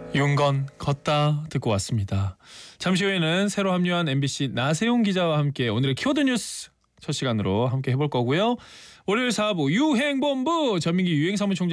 윤건 걷다 듣고 왔습니다. 잠시 후에는 새로 합류한 MBC 나세용 기자와 함께 오늘의 키워드 뉴스 첫 시간으로 함께 해볼 거고요. 월요일 4부 유행본부 전민기 유행사무총장